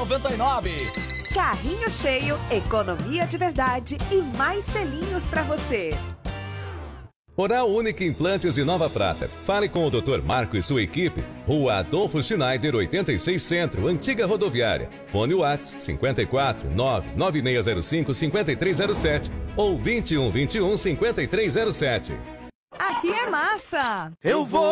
999. Carrinho cheio, economia de verdade e mais selinhos pra você. Oral Unique Implantes de Nova Prata. Fale com o Dr. Marco e sua equipe. Rua Adolfo Schneider, 86 Centro, Antiga Rodoviária. Fone Whats 54 99605 5307 ou 21 21 5307. Aqui é massa! Eu vou